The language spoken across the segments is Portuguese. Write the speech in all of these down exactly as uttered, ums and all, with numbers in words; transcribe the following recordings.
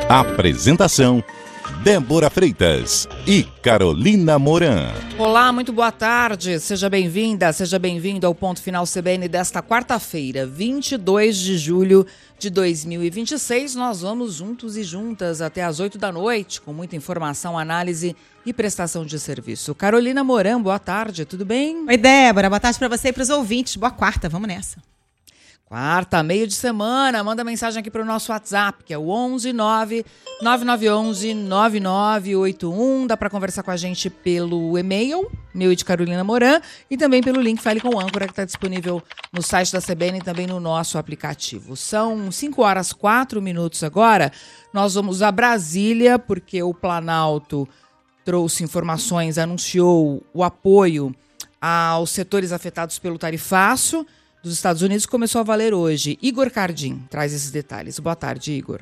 Apresentação: Débora Freitas e Carolina Moran. Olá, muito boa tarde. Seja bem-vinda, seja bem-vindo ao Ponto Final C B N desta quarta-feira, vinte e dois de julho de dois mil e vinte e seis. Nós vamos juntos e juntas até às oito da noite, com muita informação, análise e prestação de serviço. Carolina Moran, boa tarde, tudo bem? Oi, Débora, boa tarde para você e para os ouvintes. Boa quarta, vamos nessa. Quarta, meio de semana, manda mensagem aqui para o nosso WhatsApp, que é o onze nove nove nove um um nove nove oito um. Dá para conversar com a gente pelo e-mail, meu e de Carolina Moran, e também pelo link Fale com o Âncora, que está disponível no site da C B N e também no nosso aplicativo. São cinco horas e quatro minutos agora. Nós vamos a Brasília, porque o Planalto trouxe informações, anunciou o apoio aos setores afetados pelo tarifaço dos Estados Unidos, começou a valer hoje. Igor Cardim traz esses detalhes. Boa tarde, Igor.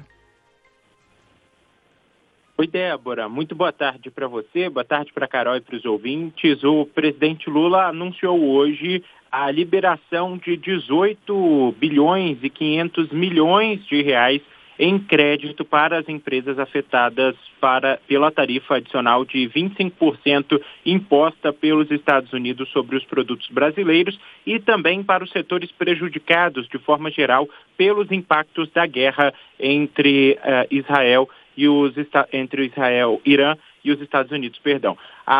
Oi, Débora. Muito boa tarde para você, boa tarde para a Carol e para os ouvintes. O presidente Lula anunciou hoje a liberação de dezoito bilhões e quinhentos milhões de reais em crédito para as empresas afetadas para, pela tarifa adicional de vinte e cinco por cento imposta pelos Estados Unidos sobre os produtos brasileiros e também para os setores prejudicados, de forma geral, pelos impactos da guerra entre uh, Israel e os entre Israel, Irã e os Estados Unidos, perdão.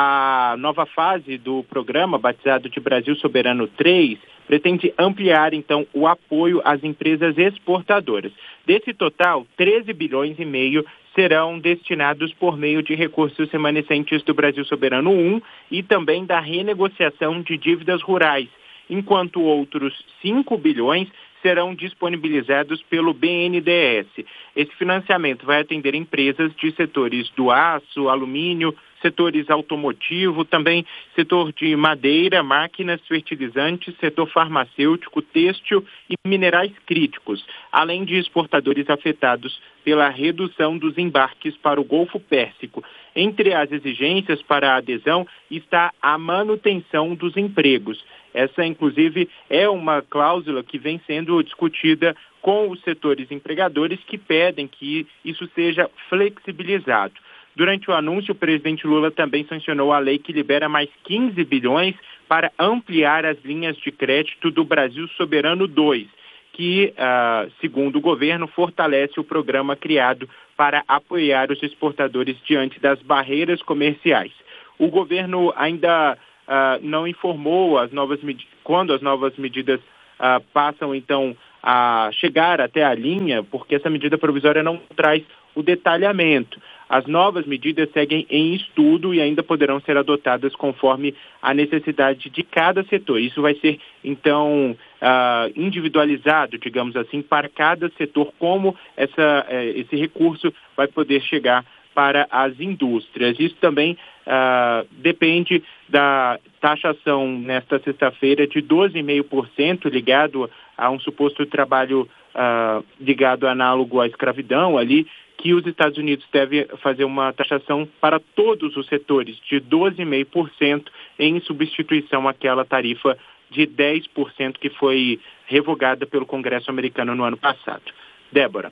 A nova fase do programa, batizado de Brasil Soberano três, pretende ampliar, então, o apoio às empresas exportadoras. Desse total, treze bilhões e meio serão destinados por meio de recursos remanescentes do Brasil Soberano um e também da renegociação de dívidas rurais, enquanto outros cinco bilhões serão disponibilizados pelo B N D E S. Esse financiamento vai atender empresas de setores do aço, alumínio, setores automotivo, também setor de madeira, máquinas, fertilizantes, setor farmacêutico, têxtil e minerais críticos, além de exportadores afetados pela redução dos embarques para o Golfo Pérsico. Entre as exigências para a adesão está a manutenção dos empregos. Essa, inclusive, é uma cláusula que vem sendo discutida com os setores empregadores que pedem que isso seja flexibilizado. Durante o anúncio, o presidente Lula também sancionou a lei que libera mais quinze bilhões para ampliar as linhas de crédito do Brasil Soberano dois, que, uh, segundo o governo, fortalece o programa criado para apoiar os exportadores diante das barreiras comerciais. O governo ainda uh, não informou as novas med- quando as novas medidas uh, passam, então, a chegar até a linha, porque essa medida provisória não traz o detalhamento. As novas medidas seguem em estudo e ainda poderão ser adotadas conforme a necessidade de cada setor. Isso vai ser, então, uh, individualizado, digamos assim, para cada setor, como essa, uh, esse recurso vai poder chegar para as indústrias. Isso também uh, depende da taxação nesta sexta-feira de doze vírgula cinco por cento ligado a um suposto trabalho uh, ligado análogo à escravidão ali, que os Estados Unidos devem fazer uma taxação para todos os setores de doze vírgula cinco por cento em substituição àquela tarifa de dez por cento que foi revogada pelo Congresso americano no ano passado. Débora.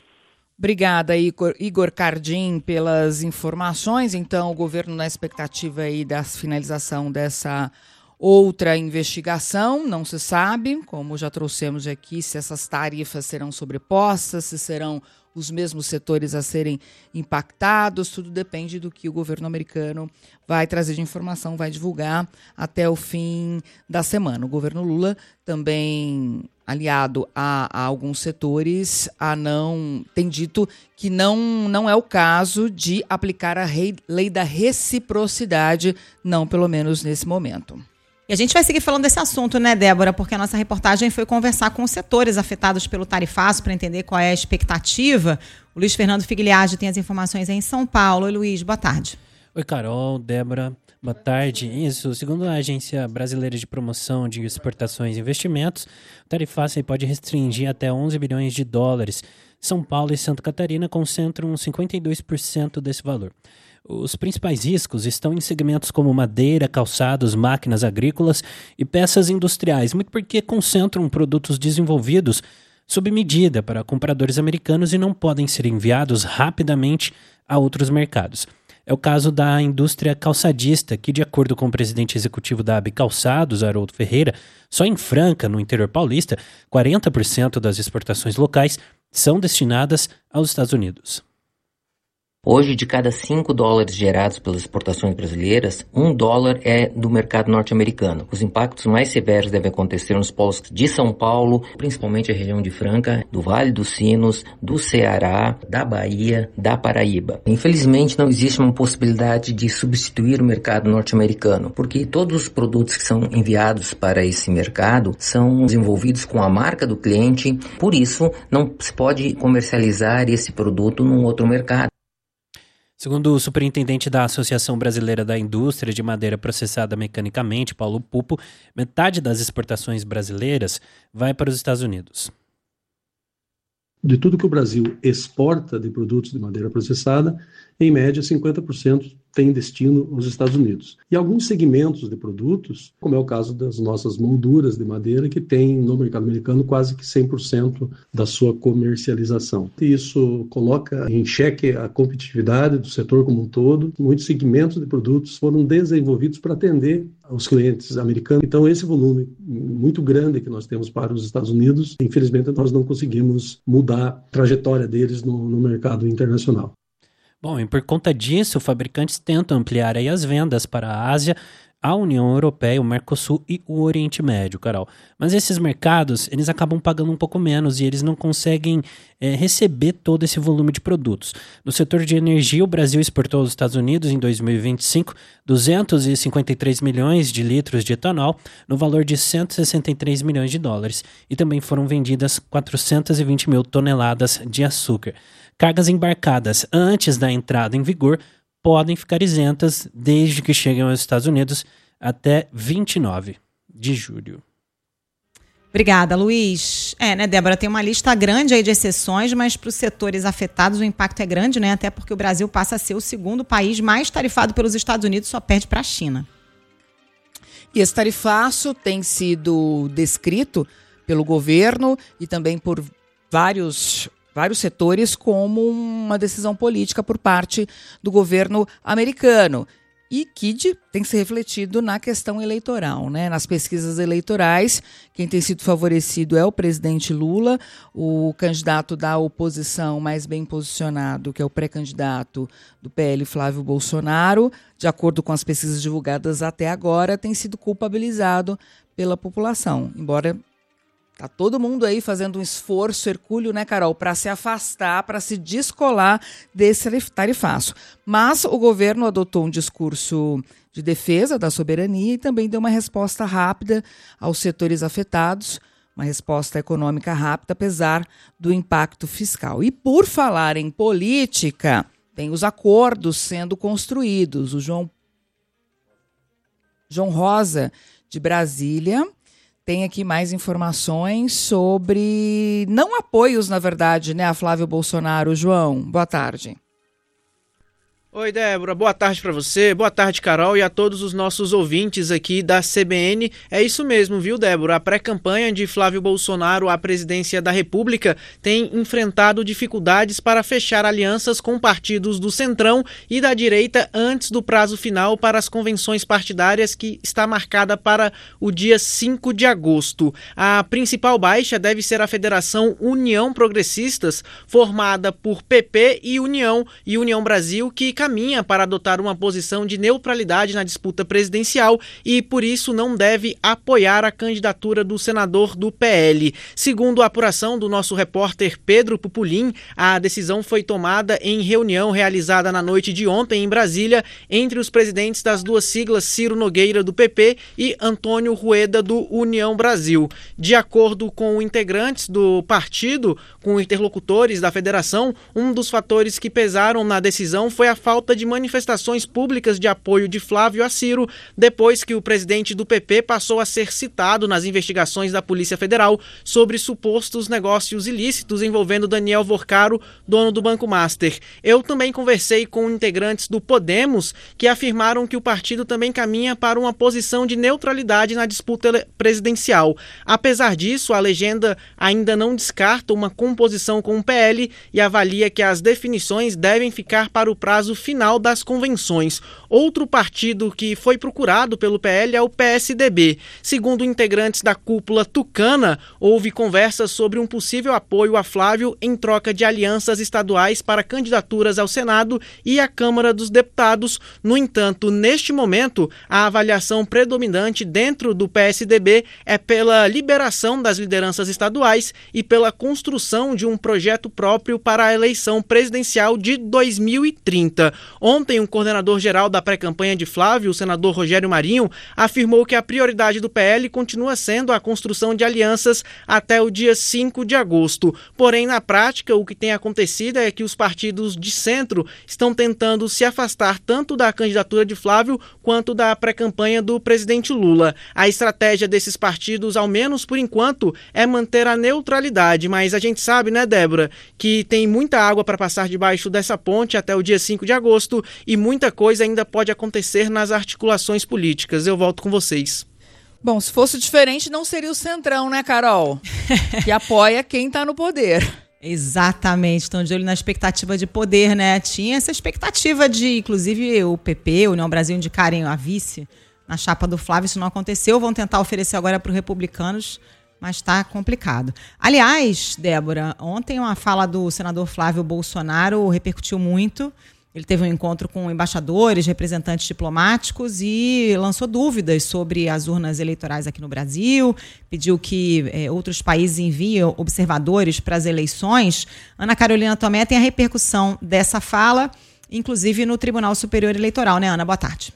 Obrigada, Igor, Igor Cardim, pelas informações. Então, o governo na expectativa aí da finalização dessa outra investigação, não se sabe, como já trouxemos aqui, se essas tarifas serão sobrepostas, se serão os mesmos setores a serem impactados, tudo depende do que o governo americano vai trazer de informação, vai divulgar até o fim da semana. O governo Lula também, aliado a, a alguns setores, a não, tem dito que não, não é o caso de aplicar a rei, lei da reciprocidade, não pelo menos nesse momento. E a gente vai seguir falando desse assunto, né, Débora? Porque a nossa reportagem foi conversar com os setores afetados pelo tarifaço para entender qual é a expectativa. O Luiz Fernando Figliardi tem as informações aí em São Paulo. Oi, Luiz, boa tarde. Oi, Carol, Débora, boa tarde. Isso, segundo a Agência Brasileira de Promoção de Exportações e Investimentos, o tarifaço pode restringir até onze bilhões de dólares. São Paulo e Santa Catarina concentram cinquenta e dois por cento desse valor. Os principais riscos estão em segmentos como madeira, calçados, máquinas agrícolas e peças industriais, muito porque concentram produtos desenvolvidos sob medida para compradores americanos e não podem ser enviados rapidamente a outros mercados. É o caso da indústria calçadista, que, de acordo com o presidente executivo da A B Calçados, Haroldo Ferreira, só em Franca, no interior paulista, quarenta por cento das exportações locais são destinadas aos Estados Unidos. Hoje, de cada cinco dólares gerados pelas exportações brasileiras, um dólar é do mercado norte-americano. Os impactos mais severos devem acontecer nos polos de São Paulo, principalmente a região de Franca, do Vale dos Sinos, do Ceará, da Bahia, da Paraíba. Infelizmente, não existe uma possibilidade de substituir o mercado norte-americano, porque todos os produtos que são enviados para esse mercado são desenvolvidos com a marca do cliente, por isso não se pode comercializar esse produto num outro mercado. Segundo o superintendente da Associação Brasileira da Indústria de Madeira Processada Mecanicamente, Paulo Pupo, metade das exportações brasileiras vai para os Estados Unidos. De tudo que o Brasil exporta de produtos de madeira processada, em média cinquenta por cento tem destino aos Estados Unidos. E alguns segmentos de produtos, como é o caso das nossas molduras de madeira, que tem no mercado americano quase que cem por cento da sua comercialização. E isso coloca em xeque a competitividade do setor como um todo. Muitos segmentos de produtos foram desenvolvidos para atender aos clientes americanos. Então, esse volume muito grande que nós temos para os Estados Unidos, infelizmente, nós não conseguimos mudar a trajetória deles no, no mercado internacional. Bom, e por conta disso, fabricantes tentam ampliar aí as vendas para a Ásia, a União Europeia, o Mercosul e o Oriente Médio, Carol. Mas esses mercados, eles acabam pagando um pouco menos e eles não conseguem é, receber todo esse volume de produtos. No setor de energia, o Brasil exportou aos Estados Unidos, em dois mil e vinte e cinco, duzentos e cinquenta e três milhões de litros de etanol, no valor de cento e sessenta e três milhões de dólares. E também foram vendidas quatrocentas e vinte mil toneladas de açúcar. Cargas embarcadas antes da entrada em vigor podem ficar isentas desde que cheguem aos Estados Unidos até vinte e nove de julho. Obrigada, Luiz. É, né, Débora, tem uma lista grande aí de exceções, mas para os setores afetados o impacto é grande, né? Até porque o Brasil passa a ser o segundo país mais tarifado pelos Estados Unidos, só perde para a China. E esse tarifaço tem sido descrito pelo governo e também por vários vários setores como uma decisão política por parte do governo americano e que de, tem que ser refletido na questão eleitoral, né? Nas pesquisas eleitorais, quem tem sido favorecido é o presidente Lula, o candidato da oposição mais bem posicionado, que é o pré-candidato do P L, Flávio Bolsonaro, de acordo com as pesquisas divulgadas até agora, tem sido culpabilizado pela população, embora tá todo mundo aí fazendo um esforço hercúleo, né, Carol, para se afastar, para se descolar desse tarifaço. Mas o governo adotou um discurso de defesa da soberania e também deu uma resposta rápida aos setores afetados, uma resposta econômica rápida, apesar do impacto fiscal. E por falar em política, tem os acordos sendo construídos. O João, João Rosa, de Brasília, tem aqui mais informações sobre não apoios, na verdade, né, a Flávio Bolsonaro. João, boa tarde. Oi, Débora, boa tarde para você, boa tarde, Carol, e a todos os nossos ouvintes aqui da C B N. É isso mesmo, viu, Débora? A pré-campanha de Flávio Bolsonaro à presidência da República tem enfrentado dificuldades para fechar alianças com partidos do Centrão e da direita antes do prazo final para as convenções partidárias, que está marcada para o dia cinco de agosto. A principal baixa deve ser a Federação União Progressistas, formada por P P e União e União Brasil, que caminha para adotar uma posição de neutralidade na disputa presidencial e, por isso, não deve apoiar a candidatura do senador do P L. Segundo a apuração do nosso repórter Pedro Pupulim, a decisão foi tomada em reunião realizada na noite de ontem em Brasília entre os presidentes das duas siglas, Ciro Nogueira, do P P, e Antônio Rueda, do União Brasil. De acordo com integrantes do partido, com interlocutores da federação, um dos fatores que pesaram na decisão foi a falta de manifestações públicas de apoio de Flávio a Ciro, depois que o presidente do P P passou a ser citado nas investigações da Polícia Federal sobre supostos negócios ilícitos envolvendo Daniel Vorcaro, dono do Banco Master. Eu também conversei com integrantes do Podemos, que afirmaram que o partido também caminha para uma posição de neutralidade na disputa presidencial. Apesar disso, a legenda ainda não descarta uma composição com o P L e avalia que as definições devem ficar para o prazo final das convenções. Outro partido que foi procurado pelo P L é o P S D B. Segundo integrantes da cúpula tucana, houve conversas sobre um possível apoio a Flávio em troca de alianças estaduais para candidaturas ao Senado e à Câmara dos Deputados. No entanto, neste momento, a avaliação predominante dentro do P S D B é pela liberação das lideranças estaduais e pela construção de um projeto próprio para a eleição presidencial de dois mil e trinta. Ontem, o coordenador-geral da pré-campanha de Flávio, o senador Rogério Marinho, afirmou que a prioridade do P L continua sendo a construção de alianças até o dia cinco de agosto. Porém, na prática, o que tem acontecido é que os partidos de centro estão tentando se afastar tanto da candidatura de Flávio quanto da pré-campanha do presidente Lula. A estratégia desses partidos, ao menos por enquanto, é manter a neutralidade, mas a gente sabe, né, Débora, que tem muita água para passar debaixo dessa ponte até o dia cinco de agosto e muita coisa ainda pode acontecer nas articulações políticas. Eu volto com vocês. Bom, se fosse diferente, não seria o Centrão, né, Carol? Que apoia quem está no poder. Exatamente, estão de olho na expectativa de poder, né? Tinha essa expectativa de, inclusive, o P P, o União Brasil, indicarem a vice na chapa do Flávio. Isso não aconteceu, vão tentar oferecer agora para os republicanos, mas está complicado. Aliás, Débora, ontem uma fala do senador Flávio Bolsonaro repercutiu muito. Ele teve um encontro com embaixadores, representantes diplomáticos e lançou dúvidas sobre as urnas eleitorais aqui no Brasil, pediu que é, outros países enviem observadores para as eleições. Ana Carolina Tomé tem a repercussão dessa fala, inclusive no Tribunal Superior Eleitoral, né, Ana? Boa tarde.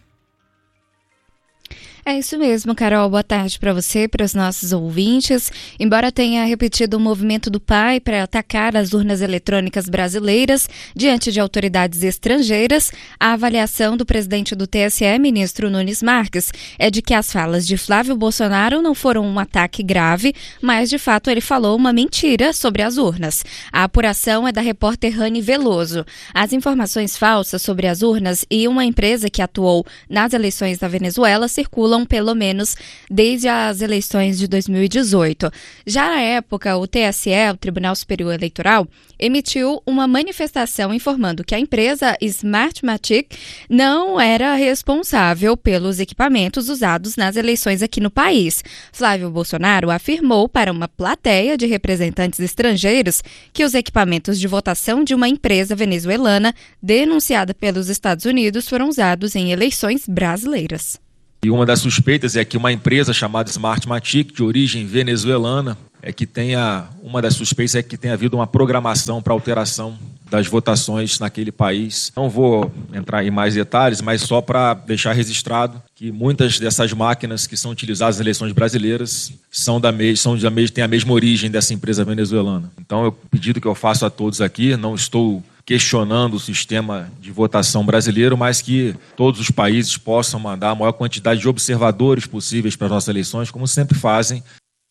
É isso mesmo, Carol. Boa tarde para você, para os nossos ouvintes. Embora tenha repetido o movimento do P A I para atacar as urnas eletrônicas brasileiras diante de autoridades estrangeiras, a avaliação do presidente do T S E, ministro Nunes Marques, é de que as falas de Flávio Bolsonaro não foram um ataque grave, mas de fato ele falou uma mentira sobre as urnas. A apuração é da repórter Rani Veloso. As informações falsas sobre as urnas e uma empresa que atuou nas eleições da Venezuela circulam pelo menos desde as eleições de dois mil e dezoito. Já na época, o T S E, o Tribunal Superior Eleitoral, emitiu uma manifestação informando que a empresa Smartmatic não era responsável pelos equipamentos usados nas eleições aqui no país. Flávio Bolsonaro afirmou para uma plateia de representantes estrangeiros que os equipamentos de votação de uma empresa venezuelana denunciada pelos Estados Unidos foram usados em eleições brasileiras. E uma das suspeitas é que uma empresa chamada Smartmatic, de origem venezuelana, é que tenha, uma das suspeitas é que tenha havido uma programação para alteração das votações naquele país. Não vou entrar em mais detalhes, mas só para deixar registrado que muitas dessas máquinas que são utilizadas nas eleições brasileiras são da mes- são da mes- têm a mesma origem dessa empresa venezuelana. Então, o pedido que eu faço a todos aqui, não estou questionando o sistema de votação brasileiro, mas que todos os países possam mandar a maior quantidade de observadores possíveis para as nossas eleições, como sempre fazem.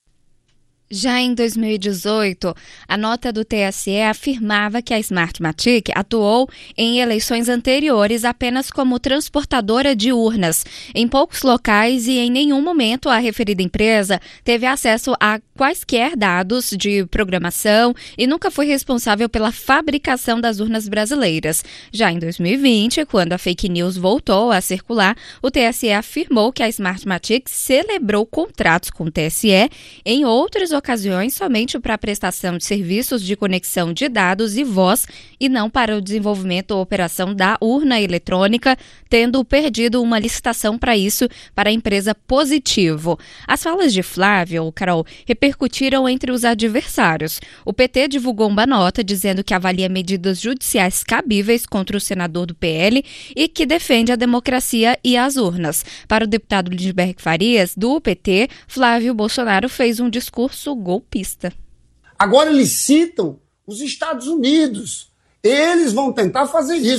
Já em dois mil e dezoito, a nota do T S E afirmava que a Smartmatic atuou em eleições anteriores apenas como transportadora de urnas em poucos locais e em nenhum momento a referida empresa teve acesso a quaisquer dados de programação e nunca foi responsável pela fabricação das urnas brasileiras. Já em dois mil e vinte, quando a fake news voltou a circular, o T S E afirmou que a Smartmatic celebrou contratos com o T S E em outras ocasiões somente para a prestação de serviços de conexão de dados e voz e não para o desenvolvimento ou operação da urna eletrônica, tendo perdido uma licitação para isso para a empresa Positivo. As falas de Flávio, Carol, repercutiram entre os adversários. O P T divulgou uma nota dizendo que avalia medidas judiciais cabíveis contra o senador do P L e que defende a democracia e as urnas. Para o deputado Lindbergh Farias, do P T, Flávio Bolsonaro fez um discurso golpista. Agora eles citam os Estados Unidos. Eles vão tentar fazer isso.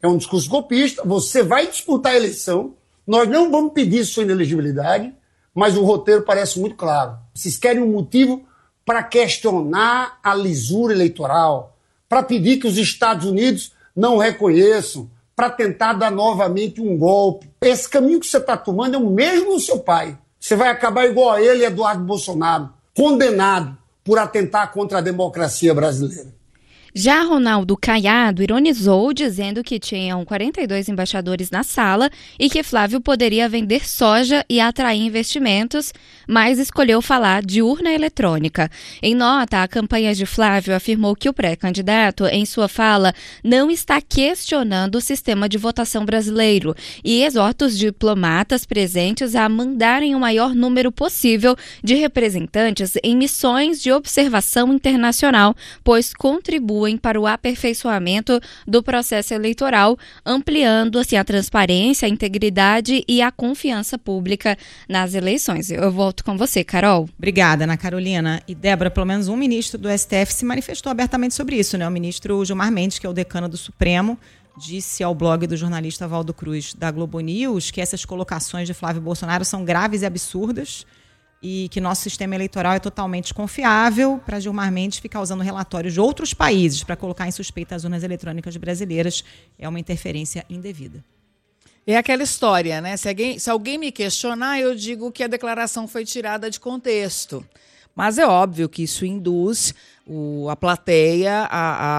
É um discurso golpista, você vai disputar a eleição, nós não vamos pedir sua inelegibilidade, mas o roteiro parece muito claro. Vocês querem um motivo para questionar a lisura eleitoral, para pedir que os Estados Unidos não reconheçam, para tentar dar novamente um golpe. Esse caminho que você está tomando é o mesmo do seu pai. Você vai acabar igual a ele, Eduardo Bolsonaro, condenado por atentar contra a democracia brasileira. Já Ronaldo Caiado ironizou, dizendo que tinham quarenta e dois embaixadores na sala e que Flávio poderia vender soja e atrair investimentos, mas escolheu falar de urna eletrônica. Em nota, a campanha de Flávio afirmou que o pré-candidato, em sua fala, não está questionando o sistema de votação brasileiro e exorta os diplomatas presentes a mandarem o maior número possível de representantes em missões de observação internacional, pois contribuem para o aperfeiçoamento do processo eleitoral, ampliando assim a transparência, a integridade e a confiança pública nas eleições. Eu volto com você, Carol. Obrigada, Ana Carolina. E, Débora, pelo menos um ministro do S T F se manifestou abertamente sobre isso, né? O ministro Gilmar Mendes, que é o decano do Supremo, disse ao blog do jornalista Valdo Cruz da Globo News que essas colocações de Flávio Bolsonaro são graves e absurdas e que nosso sistema eleitoral é totalmente confiável. Para Gilmar Mendes, ficar usando relatórios de outros países para colocar em suspeita as urnas eletrônicas brasileiras é uma interferência indevida. É aquela história, né? Se alguém, se alguém me questionar, eu digo que a declaração foi tirada de contexto. Mas é óbvio que isso induz o, a plateia a,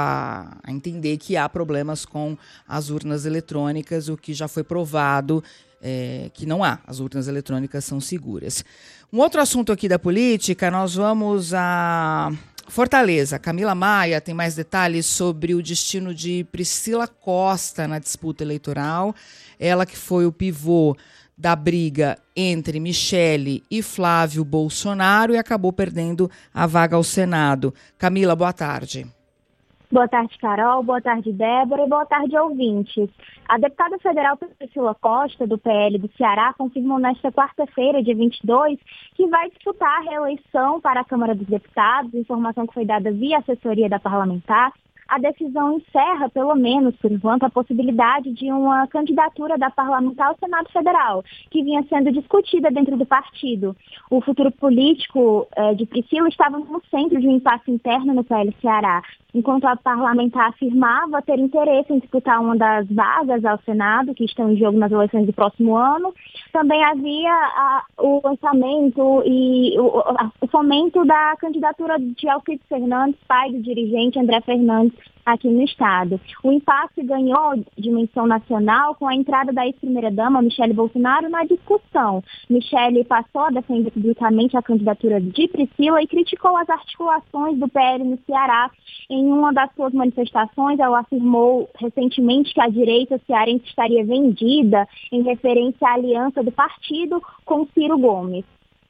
a, a entender que há problemas com as urnas eletrônicas, o que já foi provado é, que não há. As urnas eletrônicas são seguras. Um outro assunto aqui da política, nós vamos a Fortaleza. Camila Maia tem mais detalhes sobre o destino de Priscila Costa na disputa eleitoral. Ela que foi o pivô da briga entre Michele e Flávio Bolsonaro e acabou perdendo a vaga ao Senado. Camila, boa tarde. Boa tarde, Carol. Boa tarde, Débora. E boa tarde, ouvintes. A deputada federal Priscila Costa, do P L do Ceará, confirmou nesta quarta-feira, dia vinte e dois, que vai disputar a reeleição para a Câmara dos Deputados, informação que foi dada via assessoria da parlamentar. A decisão encerra, pelo menos por enquanto, a possibilidade de uma candidatura da parlamentar ao Senado Federal, que vinha sendo discutida dentro do partido. O futuro político eh, de Priscila estava no centro de um impasse interno no P L Ceará. Enquanto a parlamentar afirmava ter interesse em disputar uma das vagas ao Senado, que estão em jogo nas eleições do próximo ano, também havia a, o lançamento e o, a, o fomento da candidatura de Alcides Fernandes, pai do dirigente André Fernandes, aqui no estado. O impasse ganhou dimensão nacional com a entrada da ex-primeira-dama, Michele Bolsonaro, na discussão. Michele passou a defender publicamente a candidatura de Priscila e criticou as articulações do P L no Ceará. Em uma das suas manifestações, ela afirmou recentemente que a direita cearense estaria vendida em referência à aliança do partido com Ciro Gomes.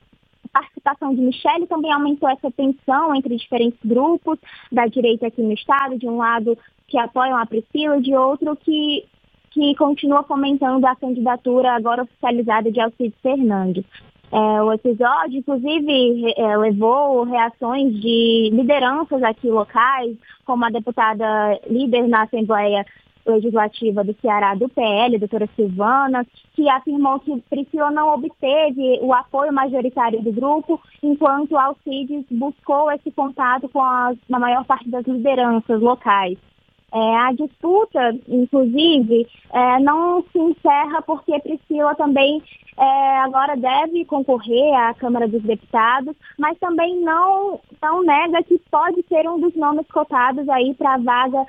A participação de Michele também aumentou essa tensão entre diferentes grupos da direita aqui no estado, de um lado que apoiam a Priscila, de outro que, que continua fomentando a candidatura agora oficializada de Alcides Fernandes. É, o episódio, inclusive, é, levou reações de lideranças aqui locais, como a deputada líder na Assembleia Legislativa do Ceará do P L, a doutora Silvana, que afirmou que Priscila não obteve o apoio majoritário do grupo, enquanto Alcides buscou esse contato com as, a maior parte das lideranças locais. É, a disputa, inclusive, é, não se encerra porque Priscila também é, agora deve concorrer à Câmara dos Deputados, mas também não, não nega que pode ser um dos nomes cotados aí para a vaga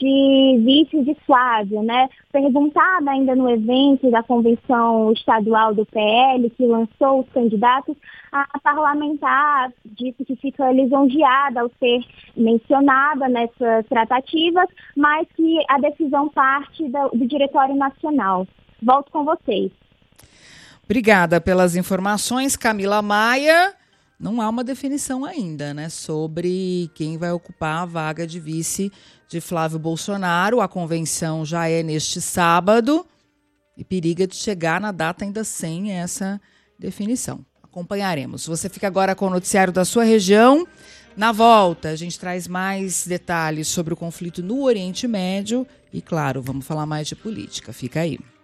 de vice de Flávio, né? Perguntada ainda no evento da Convenção Estadual do P L, que lançou os candidatos, a parlamentar disse que fica lisonjeada ao ser mencionada nessas tratativas, mas que a decisão parte do, do Diretório Nacional. Volto com vocês. Obrigada pelas informações, Camila Maia. Não há uma definição ainda, né, sobre quem vai ocupar a vaga de vice de Flávio Bolsonaro. A convenção já é neste sábado e periga de chegar na data ainda sem essa definição. Acompanharemos. Você fica agora com o noticiário da sua região. Na volta, a gente traz mais detalhes sobre o conflito no Oriente Médio E claro, vamos falar mais de política. Fica aí.